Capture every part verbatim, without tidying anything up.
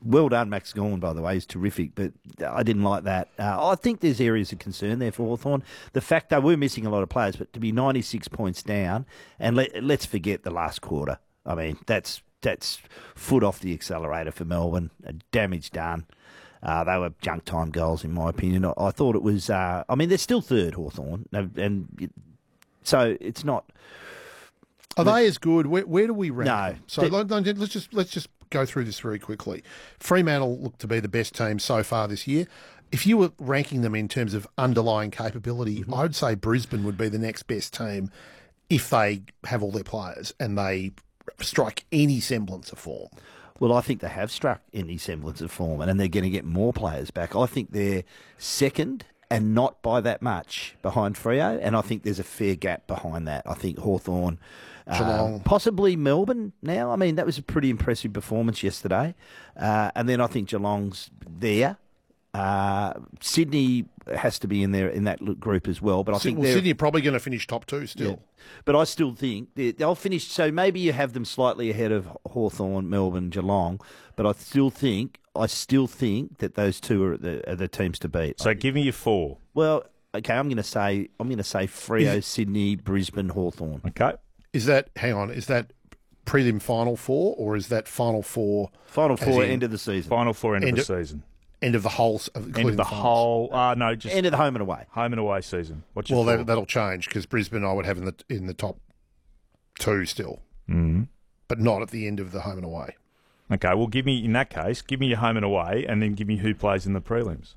well done, Max Gorn, by the way. He's terrific, but I didn't like that. Uh, I think there's areas of concern there for Hawthorn. The fact they were missing a lot of players, but to be ninety-six points down, and let, let's forget the last quarter. I mean, that's that's foot off the accelerator for Melbourne. Damage done. Uh, they were junk time goals, in my opinion. I, I thought it was. Uh, I mean, they're still third, Hawthorn, and so it's not. Are they as good? Where, where do we rank No. them? So let, let's just let's just go through this very quickly. Fremantle look to be the best team so far this year. If you were ranking them in terms of underlying capability, mm-hmm. I would say Brisbane would be the next best team if they have all their players and they strike any semblance of form. Well, I think they have struck any semblance of form, and they're going to get more players back. I think they're second, and not by that much, behind Freo, and I think there's a fair gap behind that. I think Hawthorn, Geelong. Um, possibly Melbourne now. I mean, that was a pretty impressive performance yesterday. Uh, and then I think Geelong's there. Uh, Sydney has to be in there in that group as well. But I think well, Sydney are probably going to finish top two still. Yeah. But I still think they'll finish. So maybe you have them slightly ahead of Hawthorn, Melbourne, Geelong. But I still think I still think that those two are the, are the teams to beat. So give me your four. Well, okay, I'm going to say I'm going to say Freo, Sydney, Brisbane, Hawthorn. Okay. Is that hang on? Is that prelim final four or is that final four? Final four, in, end of the season. Final four, end, end of the of, season. End of the whole. End of the whole. Uh, no, just end of the home and away. Home and away season. What's your well, four? that, that'll change because Brisbane I would have in the in the top two still, mm-hmm. but not at the end of the home and away. Okay, well, give me in that case, give me your home and away, and then give me who plays in the prelims.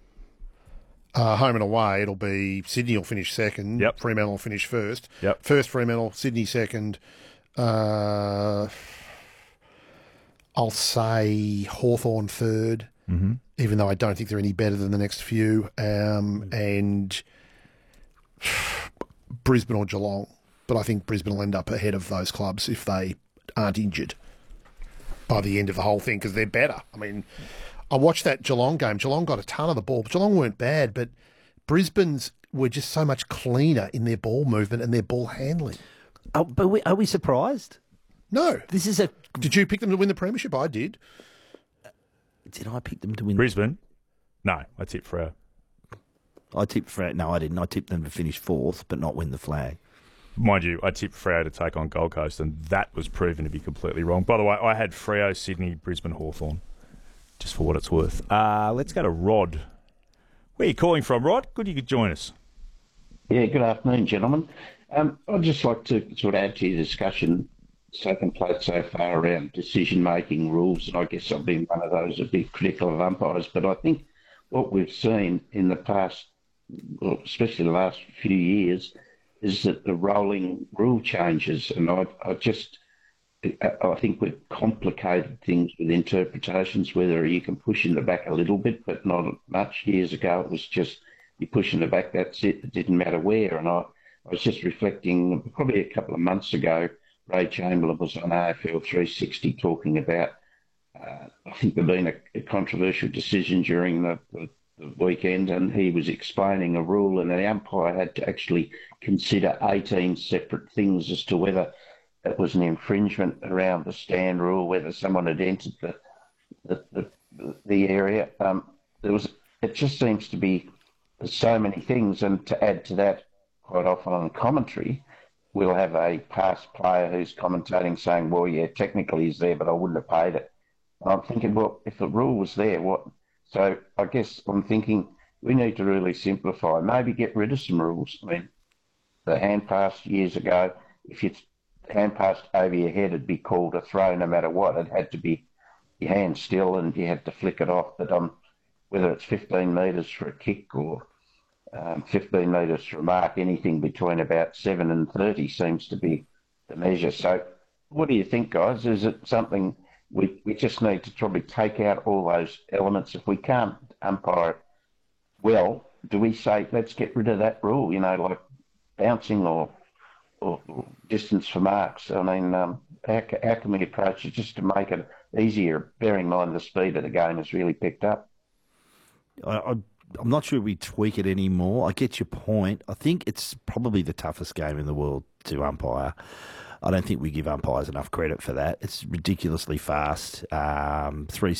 Uh, home and away, it'll be Sydney will finish second. Yep. Fremantle will finish first. Yep. First Fremantle, Sydney second. Uh, I'll say Hawthorn third, mm-hmm. even though I don't think they're any better than the next few. Um, and Brisbane or Geelong. But I think Brisbane will end up ahead of those clubs if they aren't injured by the end of the whole thing because they're better. I mean, I watched that Geelong game. Geelong got a ton of the ball. Geelong weren't bad, but Brisbane's were just so much cleaner in their ball movement and their ball handling. Oh, but we, are we surprised? No. This is a. Did you pick them to win the premiership? I did. Did I pick them to win? Brisbane? No, I tipped Freo. I tipped Freo. No, I didn't. I tipped them to finish fourth, but not win the flag. Mind you, I tipped Freo to take on Gold Coast, and that was proven to be completely wrong. By the way, I had Freo, Sydney, Brisbane, Hawthorn, just for what it's worth. Uh, let's go to Rod. Where are you calling from, Rod? Good you could join us. Yeah, good afternoon, gentlemen. Um, I'd just like to sort of add to your discussion taken place so far around decision-making rules, and I guess I've been one of those a bit critical of umpires, but I think what we've seen in the past, well, especially the last few years, is that the rolling rule changes, and I, I just, I think we've complicated things with interpretations, whether you can push in the back a little bit, but not much. Years ago, it was just you push in the back, that's it. It didn't matter where. And I, I was just reflecting probably a couple of months ago, Ray Chamberlain was on A F L three sixty talking about, uh, I think there had been a, a controversial decision during the, the, the weekend, and he was explaining a rule, and the umpire had to actually consider eighteen separate things as to whether it was an infringement around the stand rule, whether someone had entered the the, the, the area. Um, there was. It just seems to be there's so many things, and to add to that, quite often on commentary, we'll have a past player who's commentating saying, well, yeah, technically he's there, but I wouldn't have paid it. And I'm thinking, well, if the rule was there, what? So I guess I'm thinking we need to really simplify, maybe get rid of some rules. I mean, the hand pass years ago, if you hand passed over your head, it'd be called a throw no matter what. It had to be your hand still and you had to flick it off. But um, whether it's fifteen metres for a kick or um, fifteen metres for a mark, anything between about seven and thirty seems to be the measure. So what do you think, guys? Is it something we, we just need to probably take out all those elements? If we can't umpire it well, do we say, let's get rid of that rule, you know, like bouncing or or distance for marks? I mean, um, how, how can we approach it just to make it easier, bearing in mind the speed of the game has really picked up? I, I, I'm not sure we tweak it anymore. I get your point. I think it's probably the toughest game in the world to umpire. I don't think we give umpires enough credit for that. It's ridiculously fast. Um, three